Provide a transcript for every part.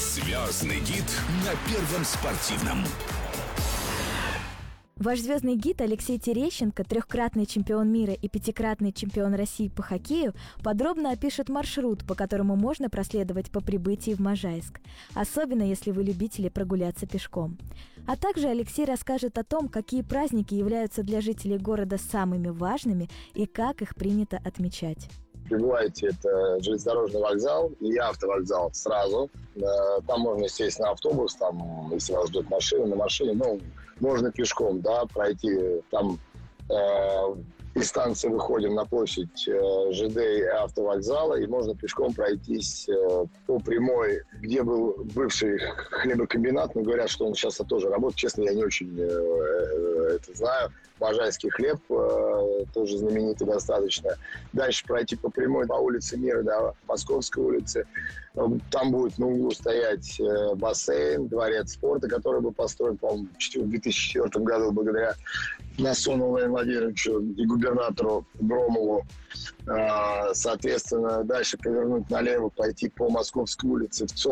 Звездный гид на Первом спортивном. Ваш звездный гид Алексей Терещенко, трехкратный чемпион мира и пятикратный чемпион России по хоккею, подробно опишет маршрут, по которому можно проследовать по прибытии в Можайск, особенно если вы любители прогуляться пешком. А также Алексей расскажет о том, какие праздники являются для жителей города самыми важными и как их принято отмечать. Прибываете, это железнодорожный вокзал и автовокзал сразу. Там можно сесть на автобус, там, если вас ждет машина, на машине, можно пешком, пройти. Там из станции выходим на площадь ЖД и автовокзала, и можно пешком пройтись по прямой, где был бывший хлебокомбинат, но говорят, что он сейчас тоже работает. Честно, я не очень это знаю. Можайский хлеб, тоже знаменитый достаточно. Дальше пройти по прямой по улице Мира до Московской улицы. Там будет на углу стоять бассейн, дворец спорта, который был построен, по-моему, в 2004 году благодаря Насону Владимиру Владимировичу и губернатору Громову. Соответственно, дальше повернуть налево, пойти по Московской улице в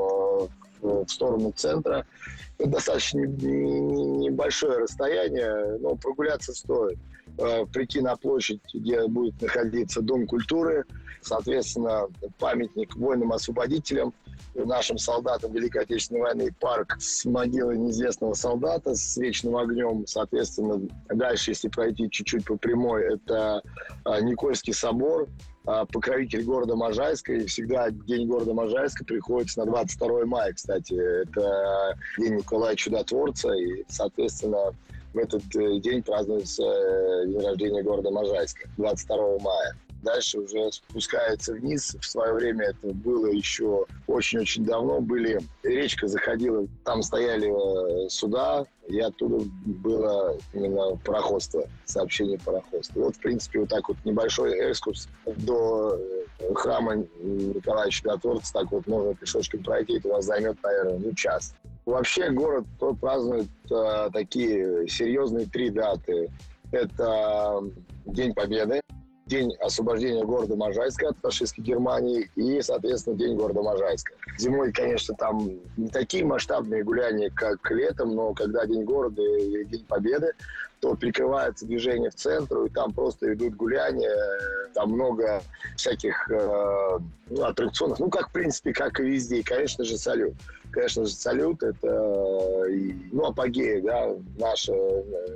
сторону центра. Это достаточно небольшое расстояние, но прогуляться стоит. Прийти на площадь, где будет находиться Дом культуры, соответственно, памятник воинам-освободителям, нашим солдатам Великой Отечественной войны, парк с могилой неизвестного солдата с вечным огнем. Соответственно, дальше, если пройти чуть-чуть по прямой, это Никольский собор, покровитель города Можайска. И всегда День города Можайска приходится на 22 мая, кстати. Это День Николая Чудотворца. И, соответственно, в этот день празднуется день рождения города Можайска, 22 мая. Дальше уже спускается вниз. В свое время это было еще очень-очень давно. Речка заходила, там стояли суда, и оттуда было именно пароходство, сообщение пароходства. Вот, в принципе, вот так вот небольшой экскурс до храма Николая Чудотворца. Так вот можно пешочком пройти, это у вас займет, наверное, час. Вообще город празднует такие серьезные 3 даты. Это День Победы, День освобождения города Можайска от фашистской Германии и, соответственно, День города Можайска. Зимой, конечно, там не такие масштабные гуляния, как летом, но когда День города и День Победы, то прикрывается движение в центр, и там просто идут гуляния, там много всяких аттракционов, как, в принципе, как и везде. И, конечно же, салют. Конечно же, салют – это апогея, наша